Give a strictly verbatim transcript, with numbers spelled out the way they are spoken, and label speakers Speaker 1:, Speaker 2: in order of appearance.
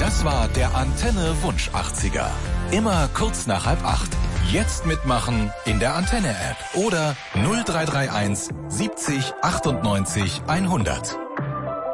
Speaker 1: Das war der Antenne Wunsch achtziger. Immer kurz nach halb acht. Jetzt mitmachen in der Antenne-App oder null drei drei eins siebzig achtundneunzig hundert.